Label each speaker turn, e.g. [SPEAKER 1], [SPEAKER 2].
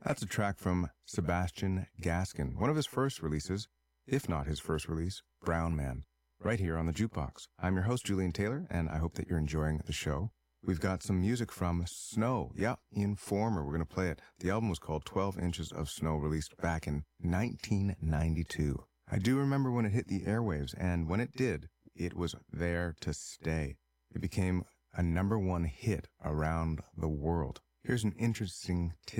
[SPEAKER 1] That's a track from Sebastian Gaskin, one of his first releases, if not his first release, Brown Man, right here on the Jukebox. I'm your host, Julian Taylor, and I hope that you're enjoying the show. We've got some music from Snow. Yeah, Informer. We're going to play it. The album was called 12 Inches of Snow, released back in 1992. I do remember when it hit the airwaves, and when it did, it was there to stay. It became a #1 hit around the world. Here's an interesting tidbit.